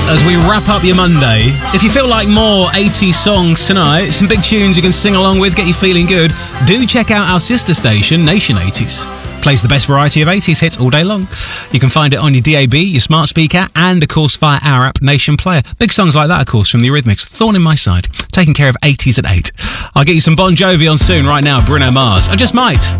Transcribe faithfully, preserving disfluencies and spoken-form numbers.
as we wrap up your Monday. If you feel like more eighties songs tonight, some big tunes you can sing along with, get you feeling good, do check out our sister station, Nation eighties. Plays the best variety of eighties hits all day long. You can find it on your D A B, your smart speaker, and of course via our app, Nation Player. Big songs like that, of course, from the Eurythmics. Thorn in My Side, taking care of eighties at eight. I'll get you some Bon Jovi on soon. Right now, Bruno Mars. I just might.